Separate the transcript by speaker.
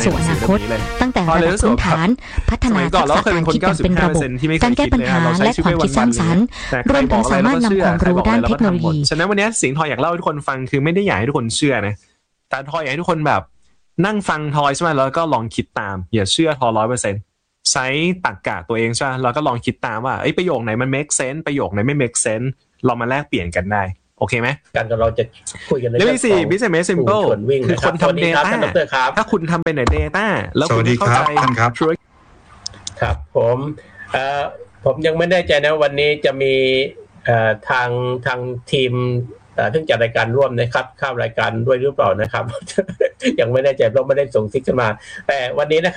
Speaker 1: สู่อนาคตตั้งแต่ระดับพื้นฐานพัฒนาทักษะการคิดอย่างเป็นระบบการแก้ปัญหาและความคิดสร้างสรรค์รวมถึงสามารถนำความรู้ด้านเทคโนโลยี
Speaker 2: ฉะนั้นวันนี้สิ่งทอยอยากเล่าให้ทุกคนฟังคือไม่ได้อยากให้ทุกคนเชื่อนะแต่ทอยอยากให้ทุกคนแบบนั่งฟังทอยใช่ไหมแล้วก็ลองคิดตามอย่าเชื่อทอย 100%ใช้ตรรกะตัวเองใช่ไหมแล้วก็ลองคิดตามว่าประโยคไหนมัน make sense ประโยคไหนไม่ make sense เรามาแลกเปลี่ยนกันได้โอเคไหม
Speaker 3: การเราจะคุยกันในเรื่องของ
Speaker 2: business simple คือคนทำ data ถ้าคุณทำเป็น data แล้วคุณเข้าใจธุรกิจ
Speaker 3: ครับผมยังไม่แน่ใจนะวันนี้จะมีทางทีมซึ่งจัดรายการร่วมนะครับเข้ารายการด้วยหรือเปล่านะครับ ยังไม่แน่ใจเพราะไม่ได้ส่งซิกขึ้นมาแต่วันนี้นะครับ